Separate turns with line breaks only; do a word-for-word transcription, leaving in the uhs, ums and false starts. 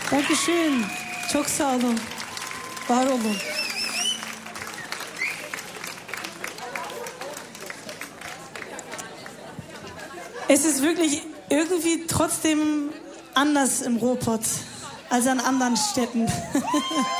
Dankeschön. Çok sağ olun. Var olun. Es ist wirklich irgendwie trotzdem anders im Ruhrpott als an anderen Städten.